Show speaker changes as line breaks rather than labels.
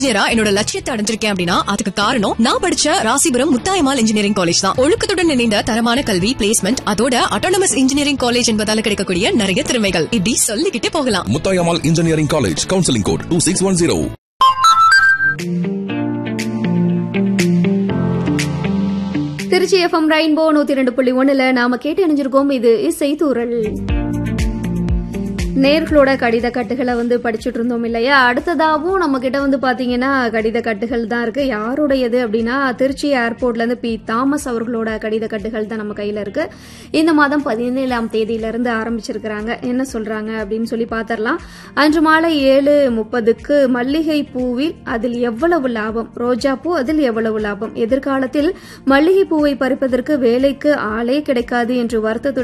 என்னோட லட்சியத்தை அடைஞ்சிருக்கேன் அப்படின்னா அதுக்கு காரணம் நான் படிச்ச ராசிபுரம் முத்தாயம்மாள் இன்ஜினியரிங் காலேஜ் தான். ஒழுக்கத்துடன் இணைந்த தரமான கல்வி, பிளேஸ்மெண்ட், அதோட அட்டானமஸ் இன்ஜினியரிங் காலேஜ் என்பதால கிடைக்கக்கூடிய நிறைய திறமைகள் இப்படி சொல்லிக்கிட்டே போகலாம்.
Muthayammal engineering college, counselling code 2610.
Trichy FM rainbow 102.1 நாம கேட்டு இணைஞ்சிருக்கோம். இது இசை தூரல். நேர்களோட கடித கட்டுகளை படிச்சுட்டு இருந்தோம் இல்லையா? அடுத்ததாகவும் நம்ம கிட்ட பாத்தீங்கன்னா கடித கட்டுகள் தான் இருக்கு. யாருடையது அப்படின்னா திருச்சி ஏர்போர்ட்ல இருந்து பி. தாமஸ் அவர்களோட கடித கட்டுகள் தான் நம்ம கையில இருக்கு. இந்த மாதம் 17ஆம் தேதியிலிருந்து ஆரம்பிச்சிருக்கிறாங்க. என்ன சொல்றாங்க அப்படின்னு சொல்லி பாத்திரலாம். அன்று மாலை 7:30க்கு மல்லிகை பூவில் அதில் எவ்வளவு லாபம், ரோஜா பூ அதில் எவ்வளவு லாபம், எதிர்காலத்தில் மல்லிகை பூவை பறிப்பதற்கு வேலைக்கு ஆளே கிடைக்காது என்று வருத்தத்துடன்